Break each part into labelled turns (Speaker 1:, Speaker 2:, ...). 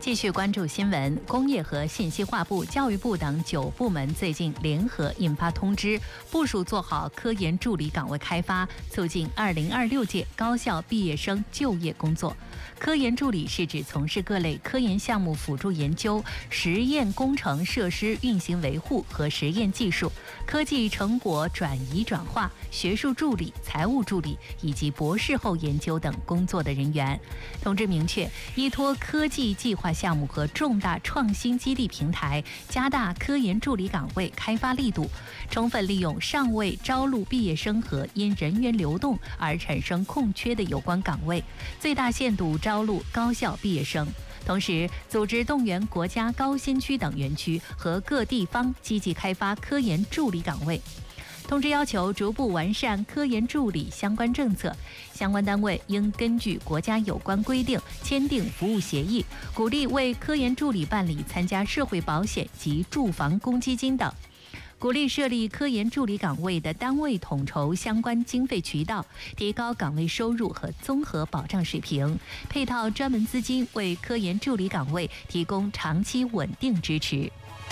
Speaker 1: 继续关注新闻，工业和信息化部、教育部等9部门最近联合印发通知，部署做好科研助理岗位开发，促进2026届高校毕业生就业工作。科研助理是指从事各类科研项目辅助研究、实验工程设施运行维护和实验技术、科技成果转移转化、学术助理、财务助理以及博士后研究等工作的人员。通知明确，依托科技计划项目和重大创新基地平台，加大科研助理岗位开发力度，充分利用尚未招录毕业生和因人员流动而产生空缺的有关岗位，最大限度招录高校毕业生。同时，组织动员国家高新区等园区和各地方积极开发科研助理岗位。通知要求逐步完善科研助理相关政策，相关单位应根据国家有关规定签订服务协议，鼓励为科研助理办理参加社会保险及住房公积金等。鼓励设立科研助理岗位的单位统筹相关经费渠道，提高岗位收入和综合保障水平，配套专门资金为科研助理岗位提供长期稳定支持。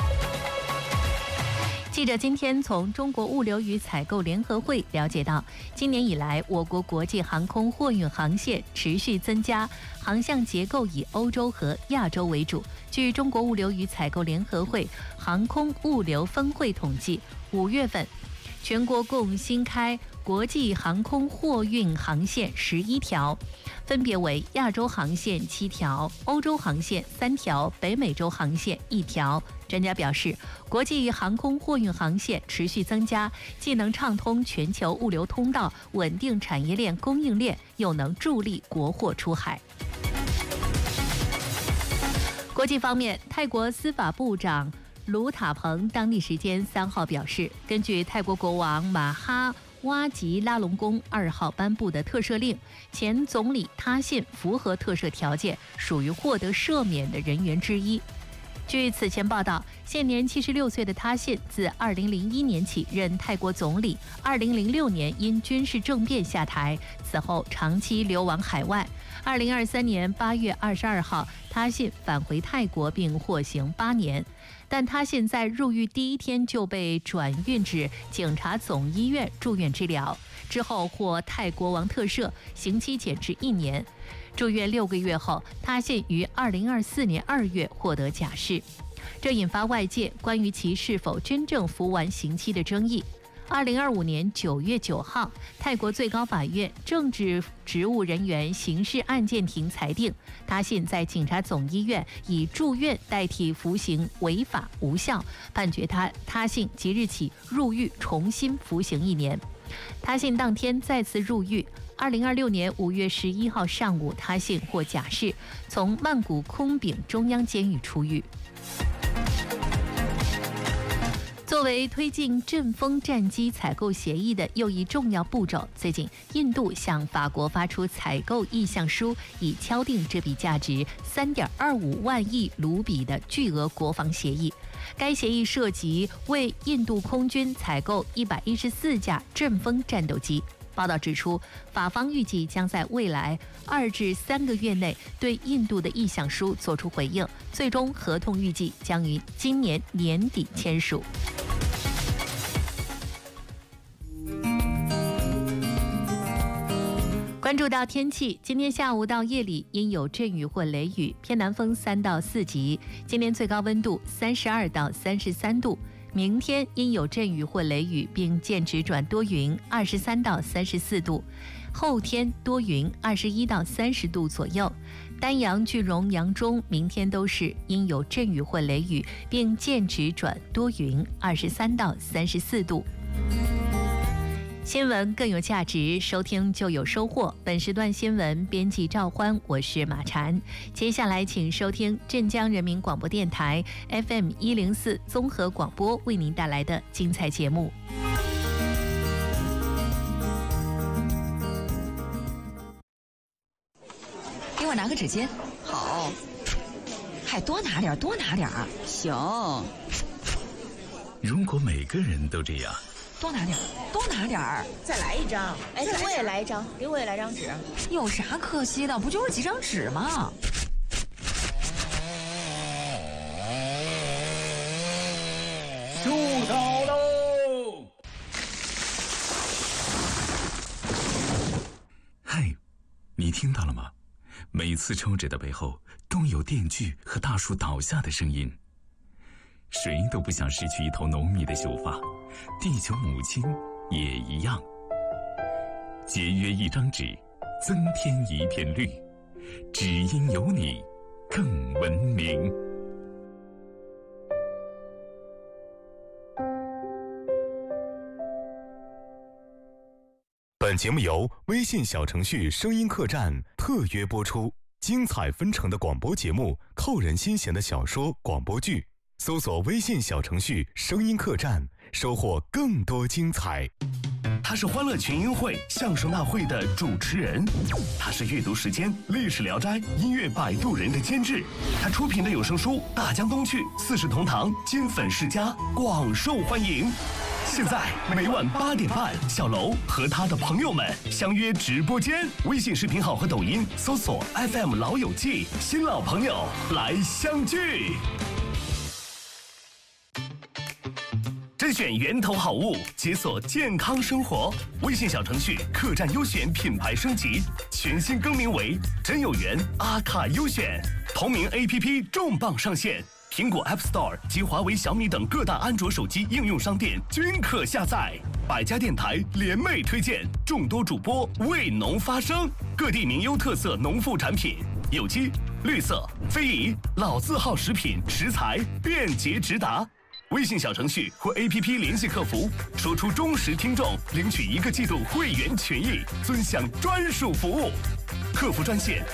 Speaker 1: 记者今天从中国物流与采购联合会了解到，今年以来，我国国际航空货运航线持续增加，航向结构以欧洲和亚洲为主。据中国物流与采购联合会航空物流分会统计，5月份全国共新开国际航空货运航线11条，分别为亚洲航线7条、欧洲航线3条、北美洲航线1条。专家表示，国际航空货运航线持续增加，既能畅通全球物流通道，稳定产业链供应链，又能助力国货出海。国际方面，泰国司法部长卢塔蓬当地时间3号表示，根据泰国国王马哈哇吉拉隆功2号颁布的特赦令，前总理他信符合特赦条件，属于获得赦免的人员之一。据此前报道，现年76岁的他信自2001年起任泰国总理，2006年因军事政变下台，此后长期流亡海外。2023年8月22号，他信返回泰国并获刑8年，但他信在入狱第1天就被转运至警察总医院住院治疗，之后获泰国王特赦，刑期减至1年。住院6个月后，他信于2024年2月获得假释，这引发外界关于其是否真正服完刑期的争议。2025年9月9号，泰国最高法院政治职务人员刑事案件庭裁定，他信在警察总医院以住院代替服刑违法无效，判决他信即日起入狱重新服刑1年。他信当天再次入狱。2026年5月11号上午，他信获假释，从曼谷空丙中央监狱出狱。作为推进阵风战机采购协议的又一重要步骤，最近印度向法国发出采购意向书，以敲定这笔价值3.25万亿卢比的巨额国防协议。该协议涉及为印度空军采购114架阵风战斗机。报道指出，法方预计将在未来2至3个月内对印度的意向书作出回应，最终合同预计将于今年年底签署。关注到天气，今天下午到夜里阴有阵雨或雷雨，偏南风3到4级。今天最高温度32到33度。明天阴有阵雨或雷雨，并间质转多云，23到34度。后天多云，21到30度左右。丹阳、句容、扬中明天都是阴有阵雨或雷雨，并间质转多云，23到34度。新闻更有价值，收听就有收获。本时段新闻编辑赵欢，我是马婵。接下来请收听镇江人民广播电台 FM104 综合广播为您带来的精彩节目。
Speaker 2: 给我拿个纸巾。
Speaker 3: 好，
Speaker 2: 还多拿点，多拿点。
Speaker 3: 行。
Speaker 4: 如果每个人都这样，
Speaker 2: 多拿点，多拿点儿，
Speaker 5: 再来一张。哎，给我也来一张，给我也来张纸。
Speaker 2: 有啥可惜的？不就是几张纸吗？
Speaker 4: 听到了吗？每次抽纸的背后都有电锯和大树倒下的声音。谁都不想失去一头浓密的秀发，地球母亲也一样。节约一张纸，增添一片绿，只因有你更文明。
Speaker 3: 本节目由微信小程序声音客栈特约播出，精彩纷呈的广播节目，扣人心弦的小说、广播剧，搜索微信小程序声音客栈，收获更多精彩。
Speaker 6: 他是欢乐群英会相声大会的主持人，他是阅读时间历史聊斋音乐摆渡人的监制，他出品的有声书《大江东去》《四世同堂》《金粉世家》广受欢迎。现在每晚8点半，小楼和他的朋友们相约直播间，微信视频号和抖音搜索 FM 老友记，新老朋友来相聚。甄选源头好物，解锁健康生活。微信小程序客栈优选品牌升级，全新更名为真有缘阿卡优选。同名 APP 重磅上线，苹果 App Store 及华为、小米等各大安卓手机应用商店均可下载。百家电台联袂推荐，众多主播为农发声，各地名优特色农副产品，有机、绿色、非遗、老字号食品食材便捷直达。微信小程序或 APP 联系客服，说出忠实听众，领取1个季度会员权益，尊享专属服务。客服专线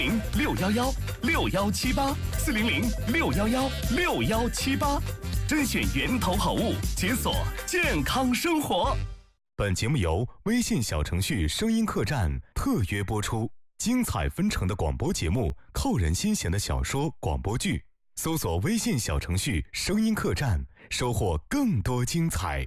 Speaker 6: 400-611-6178，400-611-6178，甄选源头好物，解锁健康生活。
Speaker 3: 本节目由微信小程序声音客栈特约播出，精彩纷呈的广播节目，扣人心弦的小说、广播剧，搜索微信小程序声音客栈，收获更多精彩。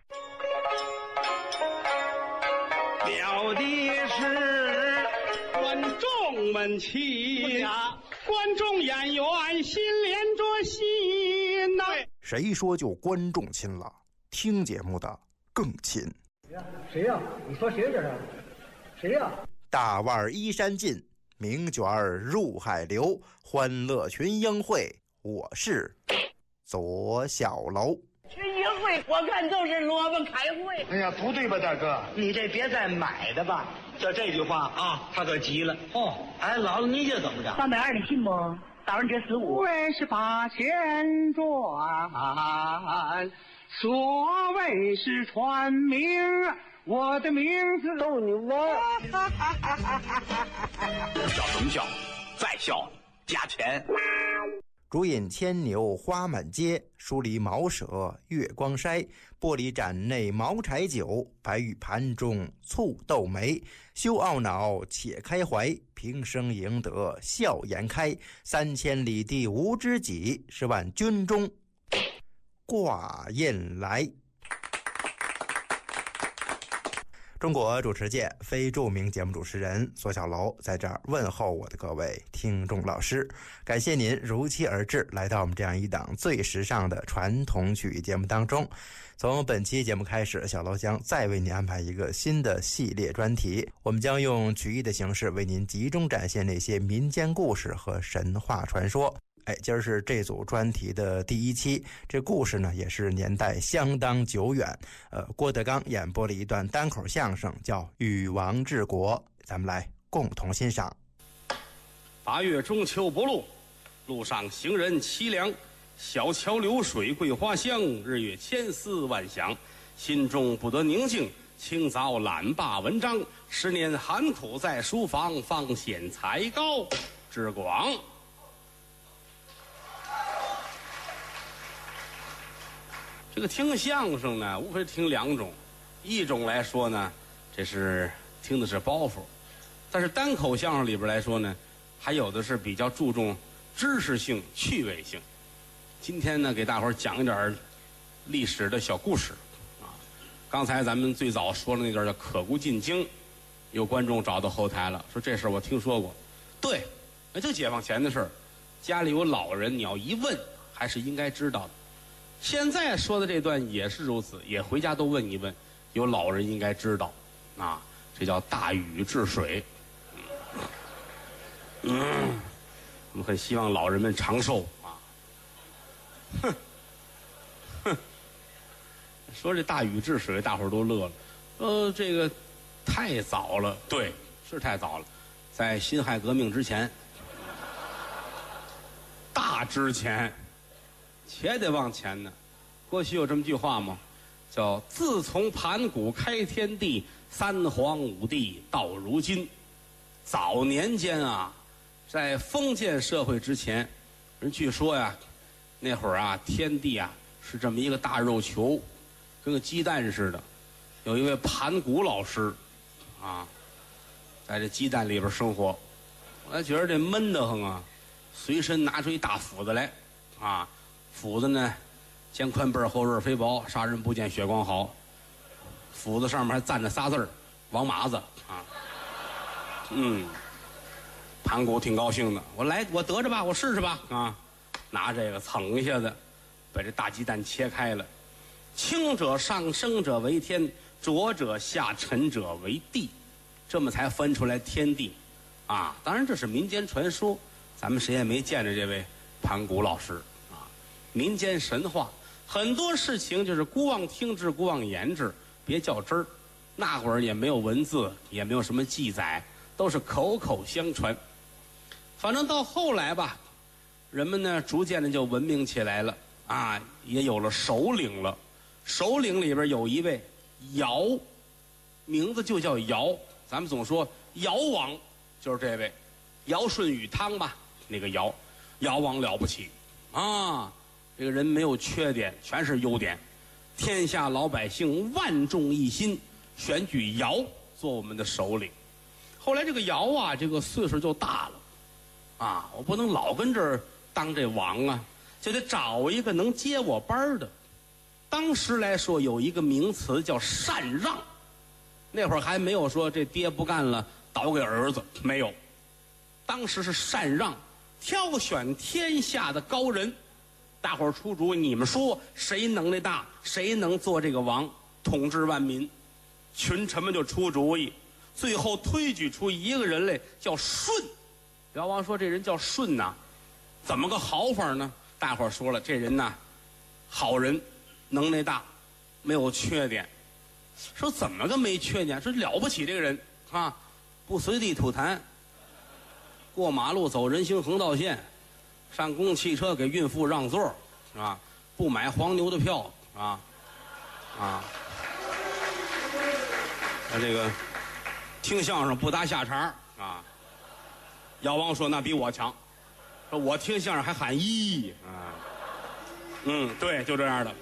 Speaker 7: 了的是观众们齐，观众演员心连着心呐。
Speaker 8: 谁说就观众亲了？听节目的更亲。
Speaker 9: 谁呀？你说谁这是？谁呀？
Speaker 8: 大腕衣衫尽，名卷入海流，欢乐群英会，我是左小楼。
Speaker 5: 群英会我看就是萝卜开会。
Speaker 7: 哎呀，不对吧，大哥？
Speaker 5: 你这别再买的吧。
Speaker 7: 就这句话啊，他可急了。哦，哎，姥姥你这怎么着
Speaker 5: ？320的信不？打完折15。
Speaker 7: 为是把钱赚，所谓是传名，我的名字逗你玩。
Speaker 10: 笑什么笑？再笑加钱。
Speaker 8: 竹引牵牛花满街，梳篱茅舍月光筛。玻璃盏内茅柴酒，白玉盘中醋豆梅。休懊恼且开怀，平生赢得笑颜开。3000里地无知己，10万军中挂印来。中国主持界非著名节目主持人左小楼在这儿问候我的各位听众老师，感谢您如期而至，来到我们这样一档最时尚的传统曲艺节目当中。从本期节目开始，小楼将再为您安排一个新的系列专题，我们将用曲艺的形式为您集中展现那些民间故事和神话传说。今儿是这组专题的第1期，这故事呢也是年代相当久远。郭德纲演播了一段单口相声，叫《禹王治国》，咱们来共同欣赏。
Speaker 10: 8月中秋不露，路上行人凄凉。小桥流水桂花香，日月千丝万响。心中不得宁静，清早懒罢文章。10年寒苦在书房，方显才高志广。这个听相声呢，无非听2种，一种来说呢，这是听的是包袱，但是单口相声里边来说呢，还有的是比较注重知识性、趣味性。今天呢，给大伙儿讲一点历史的小故事啊。刚才咱们最早说的那段叫刻骨进京，有观众找到后台了，说这事儿我听说过。对，那就解放前的事儿，家里有老人，你要一问，还是应该知道的。现在说的这段也是如此，也回家都问一问，有老人应该知道啊，这叫大禹治水。 我们很希望老人们长寿啊。哼，说这大禹治水，大伙儿都乐了。这个太早了，对，是太早了，在辛亥革命之前，大之前，且得往前呢。过去有这么句话吗？叫“自从盘古开天地，三皇五帝到如今”。早年间啊，在封建社会之前，人据说呀，那会儿啊，天地啊是这么一个大肉球，跟个鸡蛋似的。有一位盘古老师，啊，在这鸡蛋里边生活，我觉得这闷得很啊，随身拿出一大斧子来，啊，斧子呢，肩宽背厚刃肥薄，杀人不见血光好。斧子上面还站着仨字儿：王麻子啊。盘古挺高兴的，我得着吧，我试试吧啊！拿这个蹭一下子，把这大鸡蛋切开了。轻者上升者为天，浊者下沉者为地，这么才分出来天地啊！当然这是民间传说，咱们谁也没见着这位盘古老师啊。民间神话，很多事情就是姑妄听之，姑妄言之，别较真儿。那会儿也没有文字，也没有什么记载。都是口口相传，反正到后来吧，人们呢逐渐的就文明起来了啊，也有了首领了。首领里边有一位尧，名字就叫尧。咱们总说尧王，就是这位尧舜禹汤吧，那个尧，尧王了不起啊！这个人没有缺点，全是优点。天下老百姓万众一心，选举尧做我们的首领。后来这个尧啊，这个岁数就大了，啊，我不能老跟这儿当这王啊，就得找一个能接我班的。当时来说有一个名词叫禅让，那会儿还没有说这爹不干了倒给儿子，没有。当时是禅让，挑选天下的高人，大伙儿出主意，你们说谁能耐大，谁能做这个王，统治万民。群臣们就出主意。最后推举出一个人来，叫舜。尧王说这人叫舜呐，怎么个好法呢？大伙儿说了，这人呐，好人，能耐大，没有缺点。说怎么个没缺点？说了不起这个人啊，不随地吐痰，过马路走人行横道线，上公共汽车给孕妇让座啊，不买黄牛的票啊。这个。听相声不搭下茬啊！尧王说那比我强，说我听相声还喊一啊，对，就这样的，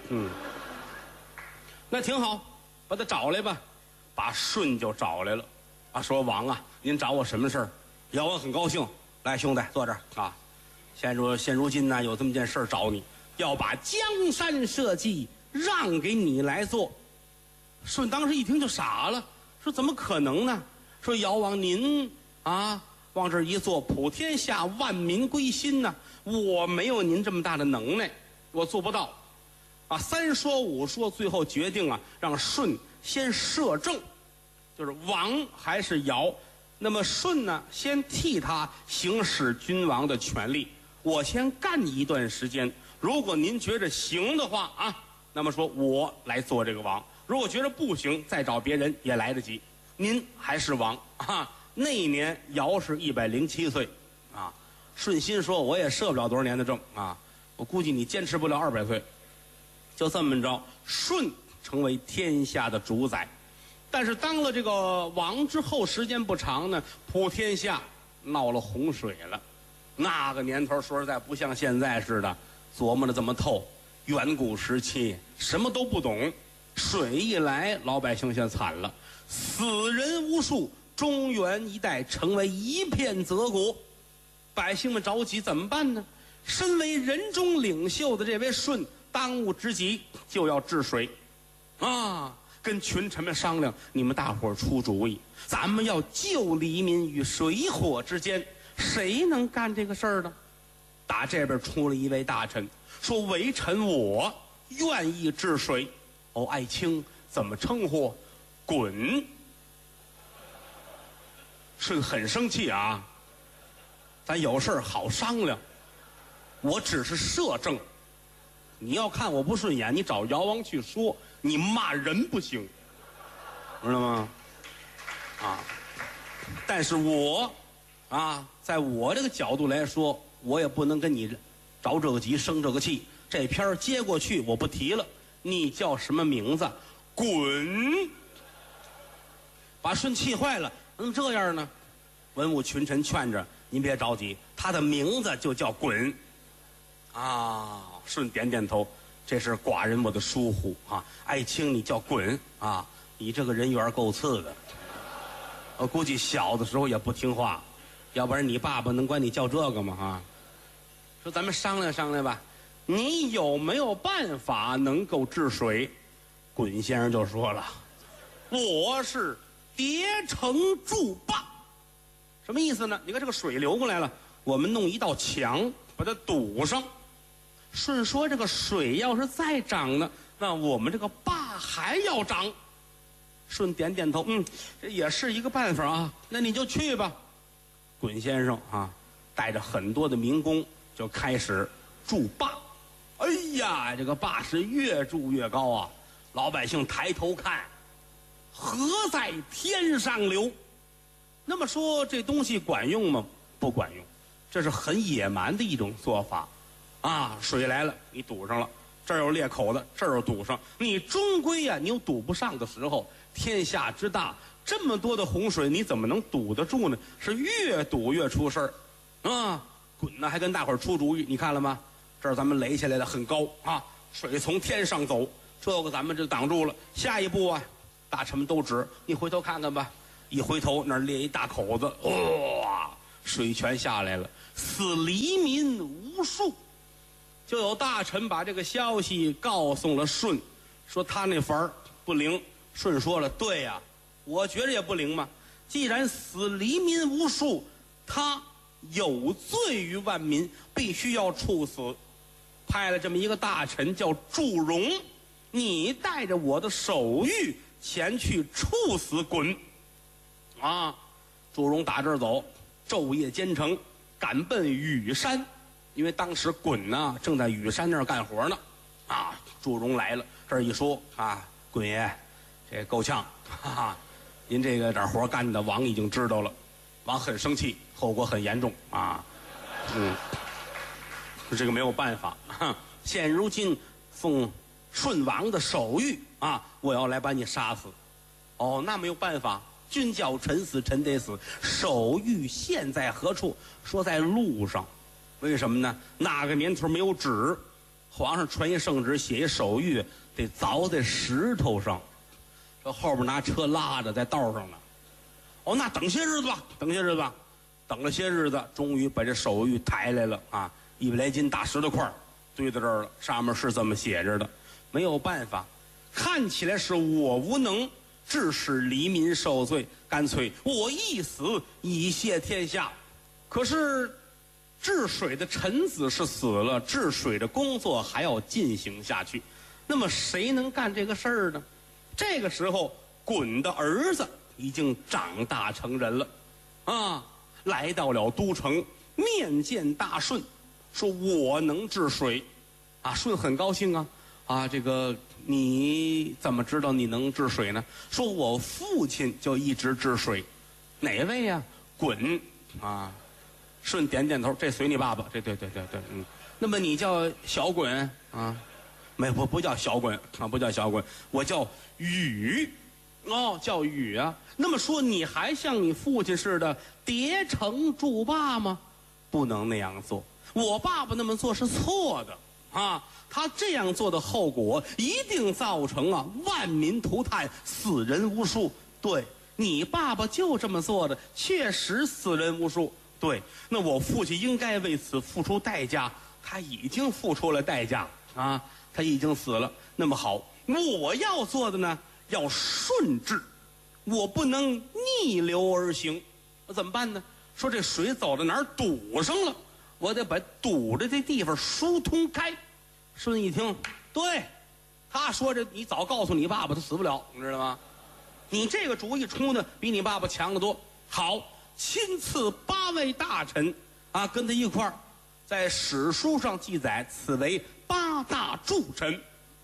Speaker 10: 那挺好，把他找来吧，把舜就找来了，啊，说王啊，您找我什么事儿？尧王很高兴，来兄弟坐这儿啊，现如今呢有这么件事找你，要把江山社稷让给你来做。舜当时一听就傻了，说怎么可能呢？说尧王您啊往这一坐，普天下万民归心呢，我没有您这么大的能耐，我做不到啊。三说五说，最后决定啊，让舜先摄政，就是王还是尧，那么舜呢先替他行使君王的权利，我先干一段时间，如果您觉着行的话啊，那么说我来做这个王，如果觉着不行，再找别人也来得及。您还是王啊！那一年尧是107岁，啊，舜心说我也摄不了多少年的政啊，我估计你坚持不了200岁。就这么着，舜成为天下的主宰。但是当了这个王之后，时间不长呢，普天下闹了洪水了。那个年头说实在不像现在似的琢磨的这么透。远古时期什么都不懂，水一来，老百姓现在惨了。死人无数，中原一带成为一片泽国，百姓们着急怎么办呢？身为人中领袖的这位舜，当务之急就要治水，啊，跟群臣们商量，你们大伙儿出主意，咱们要救黎民于水火之间，谁能干这个事儿呢？打这边出了一位大臣，说微臣我愿意治水。哦，爱卿怎么称呼？滚！舜很生气啊， 咱有事儿好商量。我只是摄政，你要看我不顺眼，你找姚王去说，你骂人不行，知道吗？啊，但是我啊，在我这个角度来说，我也不能跟你着这个急生这个气。这篇接过去我不提了，你叫什么名字？滚！把舜气坏了，能这样呢？文武群臣劝着您别着急，他的名字就叫滚。啊，舜点点头，这是寡人我的疏忽啊！爱卿你叫滚啊！你这个人缘够次的。我估计小的时候也不听话，要不然你爸爸能管你叫这个吗？啊，说咱们商量商量吧，你有没有办法能够治水？滚先生就说了，我是叠城筑坝。什么意思呢？你看这个水流过来了，我们弄一道墙把它堵上。舜说这个水要是再涨呢，那我们这个坝还要涨。舜点点头，这也是一个办法啊，那你就去吧。滚先生啊，带着很多的民工就开始筑坝。哎呀，这个坝是越筑越高啊！老百姓抬头看，河在天上流。那么说这东西管用吗？不管用，这是很野蛮的一种做法啊！水来了，你堵上了，这儿有裂口子，这儿又堵上，你终归呀，你有堵不上的时候。天下之大，这么多的洪水，你怎么能堵得住呢？是越堵越出事儿啊！滚呢，还跟大伙儿出主意，你看了吗？这儿咱们垒起来的很高啊，水从天上走，这个咱们就挡住了。下一步啊，大臣们都指你回头看看吧。一回头那儿裂一大口子，哇，水全下来了，死黎民无数。就有大臣把这个消息告诉了舜，说他那法儿不灵。舜说了，对呀，我觉得也不灵嘛。既然死黎民无数，他有罪于万民，必须要处死。派了这么一个大臣叫祝融，你带着我的手谕前去处死鲧。啊，祝融打这儿走，昼夜兼程，赶奔羽山，因为当时鲧呢正在羽山那儿干活呢。啊，祝融来了，这儿一说啊，鲧爷。这够呛，哈哈！您这个点活干的，王已经知道了，王很生气，后果很严重啊。这个没有办法。现如今奉舜王的手谕啊，我要来把你杀死。哦，那没有办法，君叫臣死，臣得死。手谕现在何处？说在路上。为什么呢？那个年头没有纸，皇上传一圣旨，写一手谕，得凿在石头上。这后边拿车拉着在道上呢。哦，那等些日子吧，等些日子吧。等了些日子，终于把这手谕抬来了啊！100来斤大石头块堆在这儿了，上面是这么写着的。没有办法，看起来是我无能，致使黎民受罪，干脆我一死以谢天下。可是治水的臣子是死了，治水的工作还要进行下去。那么谁能干这个事儿呢？这个时候，鲧的儿子已经长大成人了，啊，来到了都城，面见大舜，说我能治水，啊，舜很高兴啊，啊，这个你怎么知道你能治水呢？说我父亲就一直治水，哪位呀？鲧，啊，舜点点头，这随你爸爸，对，那么你叫小鲧啊？不叫小鲧啊，不叫小鲧，我叫禹，哦，叫禹啊。那么说你还像你父亲似的叠城筑坝吗？不能那样做，我爸爸那么做是错的啊！他这样做的后果一定造成啊万民涂炭，死人无数。对，你爸爸就这么做的，确实死人无数。对，那我父亲应该为此付出代价，他已经付出了代价啊。他已经死了，那么好，我要做的呢，要顺治，我不能逆流而行，那怎么办呢？说这水走到哪儿堵上了，我得把堵着这地方疏通开。舜一听，对，他说这你早告诉你爸爸，他死不了，你知道吗？你这个主意出的比你爸爸强得多。好，亲赐8位大臣啊，跟他一块儿，在史书上记载，此为8大助臣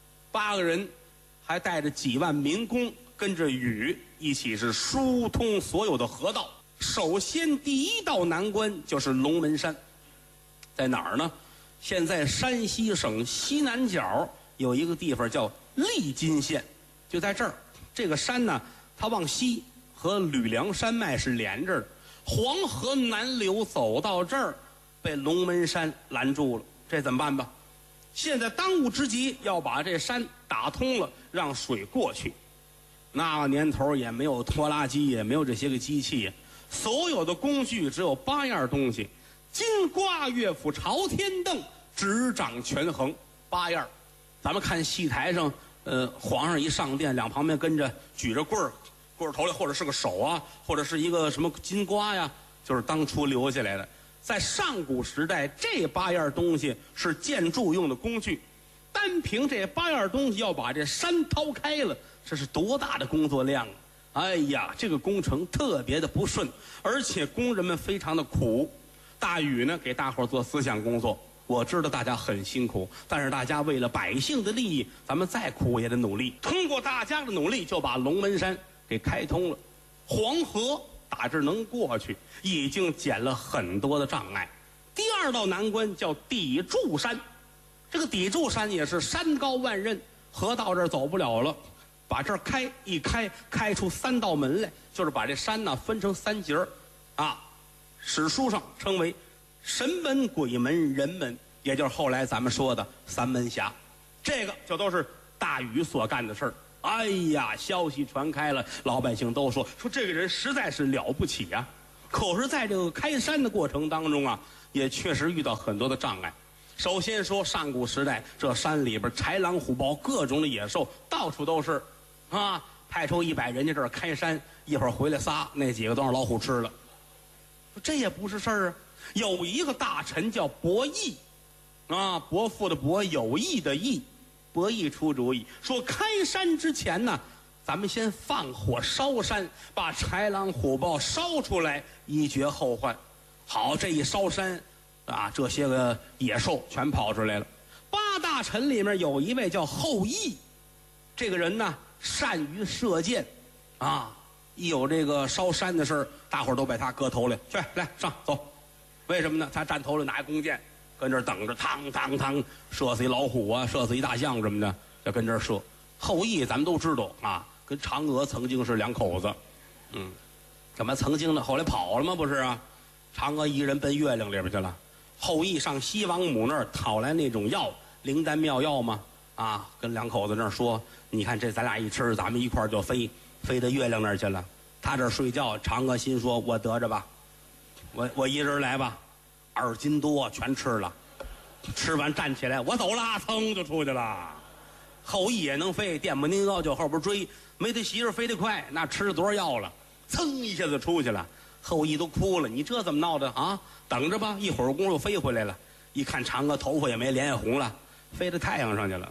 Speaker 10: ，8个人，还带着几万民工，跟着禹一起是疏通所有的河道。首先，第一道难关就是龙门山，在哪儿呢？现在山西省西南角有一个地方叫利津县，就在这儿。这个山呢，它往西和吕梁山脉是连着的，黄河南流走到这儿，被龙门山拦住了。这怎么办吧？现在当务之急要把这山打通了，让水过去。那年头也没有拖拉机，也没有这些个机器，所有的工具只有8样东西：金瓜、乐府、朝天凳、执掌权衡。8样。咱们看戏台上，皇上一上殿，两旁边跟着举着棍儿，棍儿头里或者是个手啊，或者是一个什么金瓜呀，就是当初留下来的。在上古时代，这8样东西是建筑用的工具。单凭这8样东西要把这山掏开了，这是多大的工作量啊！哎呀，这个工程特别的不顺，而且工人们非常的苦。大禹呢，给大伙儿做思想工作。我知道大家很辛苦，但是大家为了百姓的利益，咱们再苦也得努力。通过大家的努力，就把龙门山给开通了。黄河打这儿能过去，已经减了很多的障碍。第2道难关叫砥柱山，这个砥柱山也是山高万仞，河到这儿走不了了，把这儿开出3道门来，就是把这山呢分成3节儿，啊，史书上称为神门、鬼门、人门，也就是后来咱们说的3门峡。这个就都是大禹所干的事儿。哎呀，消息传开了，老百姓都说这个人实在是了不起呀。可是在这个开山的过程当中啊，也确实遇到很多的障碍。首先说上古时代，这山里边豺狼虎豹各种的野兽到处都是，啊，派出100人家这儿开山，一会儿回来仨，那几个都让老虎吃了。这也不是事儿啊。有一个大臣叫伯益，啊，伯父的伯，有益的益，伯益出主意说，开山之前呢，咱们先放火烧山，把豺狼虎豹烧出来，以绝后患。好，这一烧山，啊，这些个野兽全跑出来了。8大臣里面有一位叫后羿，这个人呢善于射箭，啊，一有这个烧山的事儿，大伙儿都把他搁头里去，来上走。为什么呢？他站头里拿一弓箭，跟这儿等着，嘡嘡嘡，射死一老虎啊，射死一大象什么的，就跟这儿射。后羿咱们都知道啊，跟嫦娥曾经是2口子，干嘛曾经呢？后来跑了吗？不是啊，嫦娥一人奔月亮里边去了。后羿上西王母那儿讨来那种药，灵丹妙药嘛，啊，跟2口子那儿说，你看这咱俩一吃，咱们一块儿就飞到月亮那儿去了。他这儿睡觉，嫦娥心说，我得着吧。我一人来吧，2斤多全吃了，吃完站起来，我走了，噌就出去了。后羿也能飞，电不宁高就后边追，没他媳妇飞得快，那吃了多少药了，噌一下子出去了。后羿都哭了，你这怎么闹的啊？等着吧，一会儿功夫又飞回来了。一看嫦娥头发也没，脸也红了，飞到太阳上去了。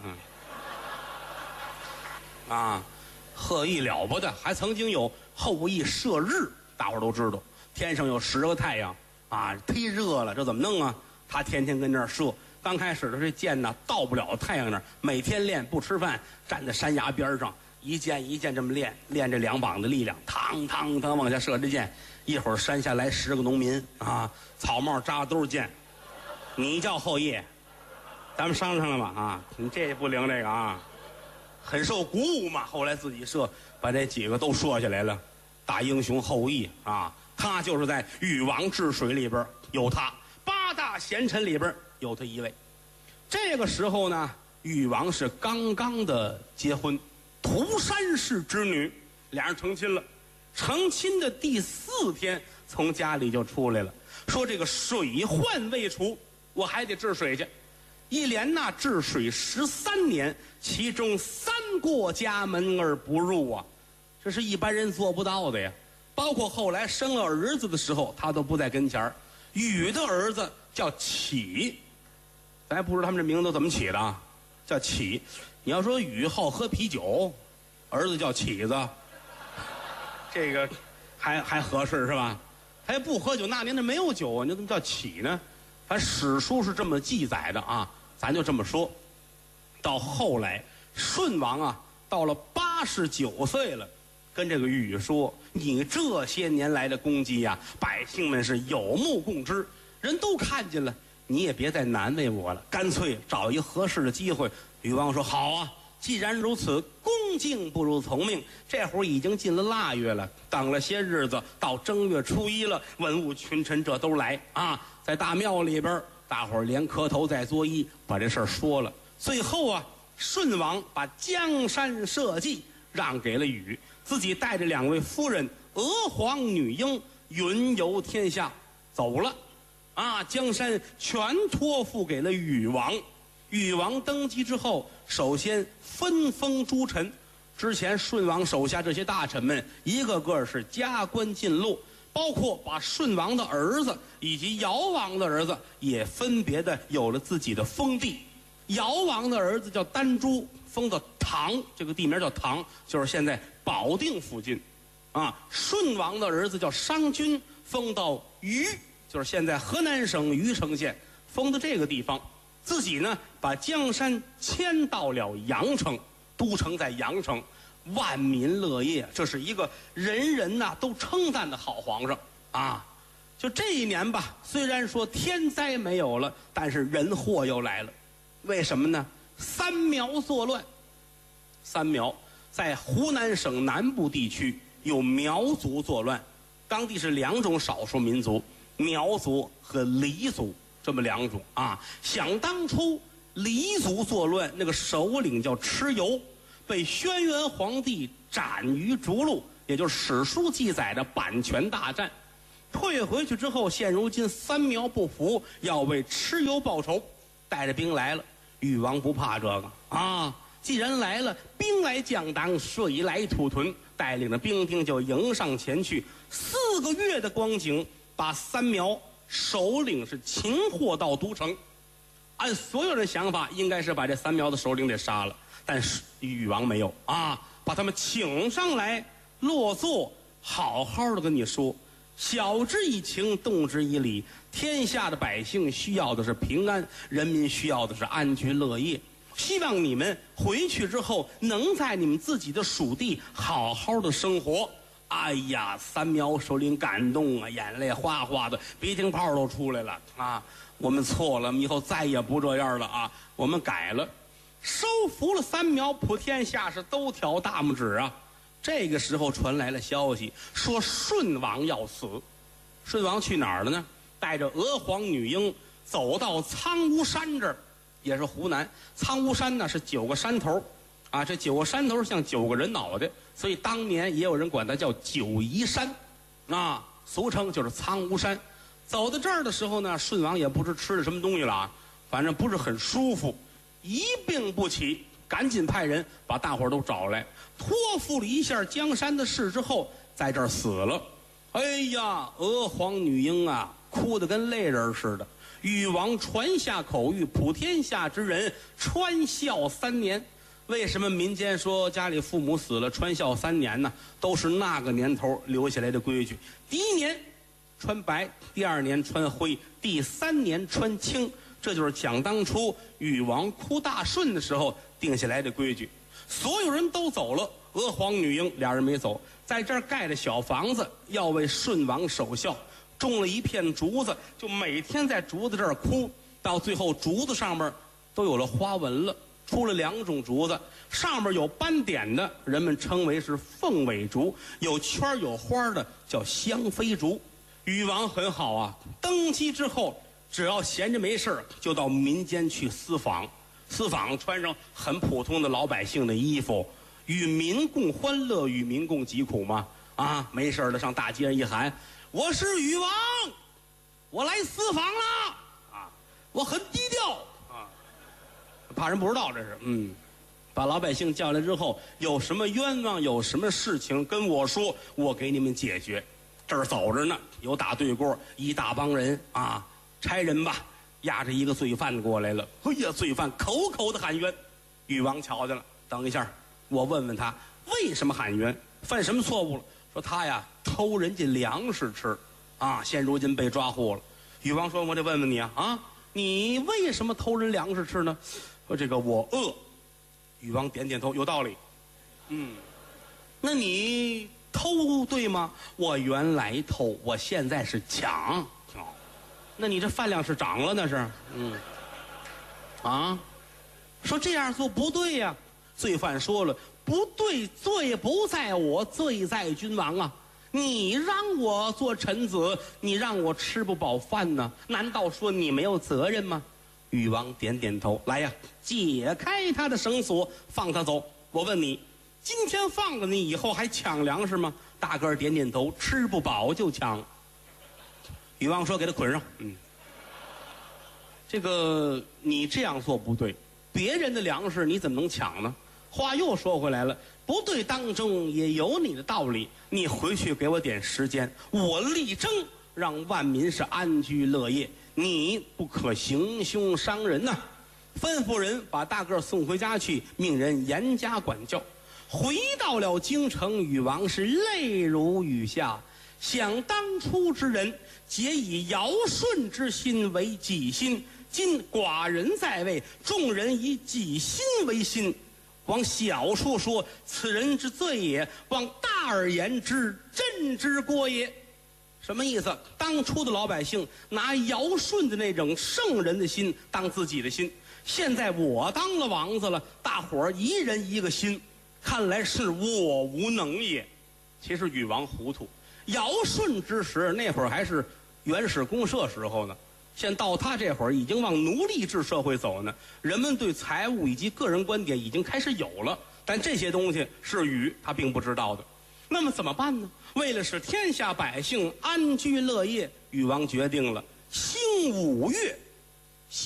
Speaker 10: 啊，后羿了不得，还曾经有后羿射日，大伙儿都知道。天上有10个太阳啊，忒热了，这怎么弄啊？他天天跟那儿射。刚开始的这箭呢，到不了太阳那儿，每天练不吃饭，站在山崖边上，一箭一箭这么练这2膀的力量，嘡嘡嘡往下射这箭。一会儿山下来10个农民啊，草帽扎都是箭。你叫后羿，咱们商量了吧啊？你这不灵这个啊，很受鼓舞嘛。后来自己射，把这几个都射下来了。大英雄后羿啊！他就是在禹王治水里边有他，8大贤臣里边有他一位。这个时候呢，禹王是刚刚的结婚，涂山氏之女，2人成亲了。成亲的第4天，从家里就出来了，说这个水患未除，我还得治水去。一连呐治水13年，其中3过家门而不入啊，这是一般人做不到的呀。包括后来生了儿子的时候，他都不在跟前儿。禹的儿子叫启，咱也不知道他们这名字怎么起的啊，叫启。你要说禹好喝啤酒，儿子叫启子，这个还合适是吧？ 他也不喝酒，那年那没有酒啊，你怎么叫起呢？反正史书是这么记载的啊，咱就这么说。到后来，舜王啊，到了89岁了，跟这个禹说：“你这些年来的功绩呀，百姓们是有目共知，人都看见了，你也别再难为我了，干脆找一个合适的机会。”禹王说：“好啊。”既然如此，恭敬不如从命。这会儿已经进了腊月了，等了些日子，到正月初1了，文武群臣这都来啊，在大庙里边，大伙儿连磕头再作揖，把这事儿说了。最后啊，舜王把江山社稷让给了禹，自己带着2位夫人娥皇、女英云游天下，走了。啊，江山全托付给了禹王。禹王登基之后，首先分封诸臣。之前舜王手下这些大臣们，一个个是加官进禄，包括把舜王的儿子以及尧王的儿子也分别的有了自己的封地。尧王的儿子叫丹朱，封到唐，这个地名叫唐，就是现在保定附近。啊，舜王的儿子叫商均，封到虞，就是现在河南省虞城县，封到这个地方。自己呢，把江山迁到了阳城，都城在阳城，万民乐业，这是一个人人呐都称赞的好皇上啊！就这一年吧，虽然说天灾没有了，但是人祸又来了。为什么呢？三苗作乱。三苗在湖南省南部地区有苗族作乱，当地是2种少数民族，苗族和黎族。这么2种啊，想当初黎族作乱，那个首领叫蚩尤，被轩辕皇帝斩于逐鹿，也就是史书记载的阪泉大战。退回去之后，现如今三苗不服，要为蚩尤报仇，带着兵来了。禹王不怕这个啊，既然来了，兵来将挡，水来土屯，带领着兵丁就迎上前去。4个月的光景，把三苗首领是擒获到都城。按所有人想法，应该是把这三苗的首领给杀了，但是禹王没有啊，把他们请上来落座，好好的跟你说，晓之以情，动之以理。天下的百姓需要的是平安，人民需要的是安居乐业。希望你们回去之后，能在你们自己的属地好好的生活。哎呀，三苗首领感动啊，眼泪哗哗的，鼻涕泡都出来了啊！我们错了，以后再也不这样了啊！我们改了，收服了三苗，普天下是都挑大拇指啊！这个时候传来了消息，说舜王要死。舜王去哪儿了呢？带着娥皇、女英走到苍梧山这儿，也是湖南。苍梧山呢是9个山头。啊，这9个山头像9个人脑袋，所以当年也有人管它叫9夷山，啊，俗称就是苍梧山。走到这儿的时候呢，舜王也不知吃了什么东西了啊，反正不是很舒服，一病不起，赶紧派人把大伙儿都找来，托付了一下江山的事之后，在这儿死了。哎呀，娥皇、女英啊，哭得跟泪人似的。禹王传下口谕，普天下之人穿孝3年。为什么民间说家里父母死了穿孝3年呢？都是那个年头留下来的规矩。第1年穿白，第2年穿灰，第3年穿青，这就是讲当初禹王哭大顺的时候定下来的规矩。所有人都走了，娥皇、女英俩人没走，在这儿盖了小房子，要为舜王守孝，种了一片竹子，就每天在竹子这儿哭，到最后竹子上面都有了花纹了。出了2种竹子，上面有斑点的，人们称为是凤尾竹；有圈有花的叫香妃竹。禹王很好啊，登基之后，只要闲着没事就到民间去私访，穿上很普通的老百姓的衣服，与民共欢乐，与民共疾苦嘛。啊，没事了上大街上一喊：“我是禹王，我来私访了。”啊，我很低调。怕人不知道这是，把老百姓叫来之后，有什么冤枉，有什么事情跟我说，我给你们解决。这儿走着呢，有打对过一大帮人啊，差人吧，押着一个罪犯过来了。哎呀，罪犯口口的喊冤，禹王瞧见了，等一下，我问问他为什么喊冤，犯什么错误了？说他呀偷人家粮食吃， 啊，现如今被抓获了。禹王说：“我得问问你啊，你为什么偷人粮食吃呢？”说：“这个我饿。”禹王点点头，有道理。那你偷对吗？我原来偷，我现在是抢。那你这饭量是涨了，那是。说这样做不对呀。罪犯说了，不对，罪不在我，罪在君王啊。你让我做臣子，你让我吃不饱饭呢，难道说你没有责任吗？禹王点点头，来呀，解开他的绳索，放他走。我问你，今天放了你，以后还抢粮食吗？大个儿点点头，吃不饱就抢。禹王说：“给他捆上。”这个你这样做不对，别人的粮食你怎么能抢呢？话又说回来了，不对当中也有你的道理。你回去给我点时间，我力争让万民是安居乐业，你不可行凶伤人呐。吩咐人把大个送回家去，命人严加管教。回到了京城，禹王是泪如雨下，想当初之人，皆以尧舜之心为己心，今寡人在位，众人以己心为心。往小处说，此人之罪也；往大而言之，朕之过也。什么意思？当初的老百姓拿尧舜的那种圣人的心当自己的心，现在我当了王子了，大伙儿一人一个心，看来是我无能也。其实禹王糊涂，尧舜之时那会儿还是原始公社时候呢，现到他这会儿已经往奴隶制社会走呢，人们对财务以及个人观点已经开始有了，但这些东西是禹他并不知道的。那么怎么办呢？为了使天下百姓安居乐业，禹王决定了，兴5月